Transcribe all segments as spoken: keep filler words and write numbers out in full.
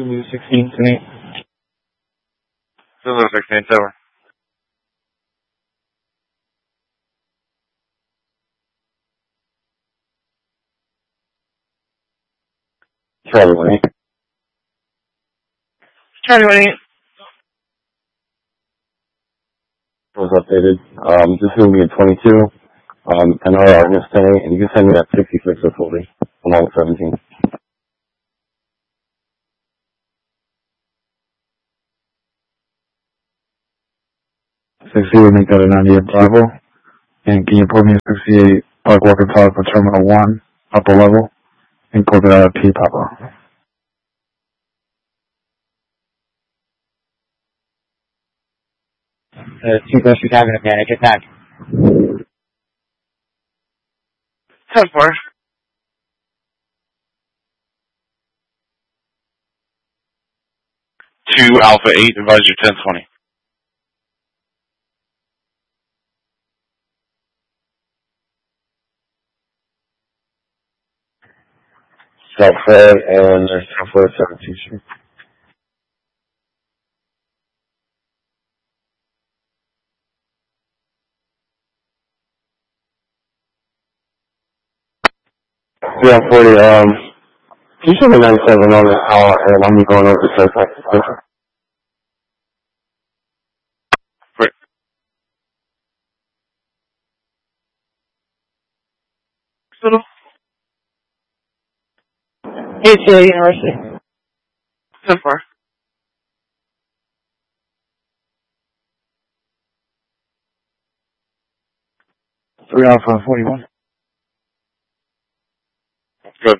Zulu sixteen, ten eight. Zulu sixteen, Tower. Charlie one eight. Charlie one eight. Was updated. Um, this is going to be a twenty-two. Um, an R R Artemis ten eight, and you can send me that sixty-six with fully, along with seventeen. sixty-eight would make that a ninety-eight Bravo. And can you put me a sixty-eight Park Walker Tower for Terminal one, upper level, and corporate out of P, Papa? Uh, two plus two having a panic attack. ten four. Two Alpha eight, advisor ten twenty. South Fred and Southwest seventeen Street. three on forty, um, can you show me ninety-seven on the hour, and I'm going over the surface. Right. Little. A C L University. ten four. three Alpha forty-one. Good.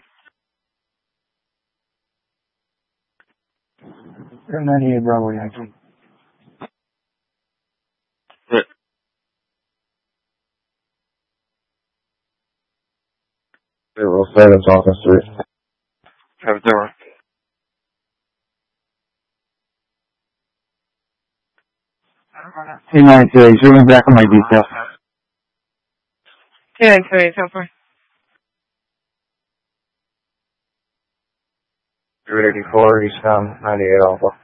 ninety-eight Bravo, Yankee. Right. Zero seven, Falcon Street. Have it there. Hey, nine today, zoom in back on my details. K nine two eight, ten four. three eighty-four, Eastbound, ninety-eight Alpha.